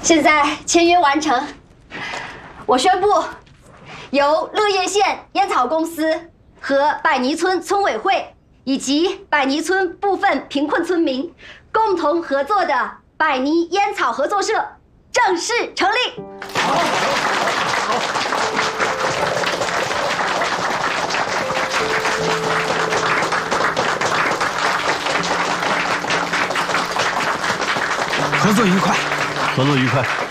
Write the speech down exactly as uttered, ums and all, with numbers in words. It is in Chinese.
现在签约完成，我宣布，由乐业县烟草公司和百泥村村委会以及百泥村部分贫困村民共同合作的百泥烟草合作社正式成立。好，好。 合作愉快， 合作愉快。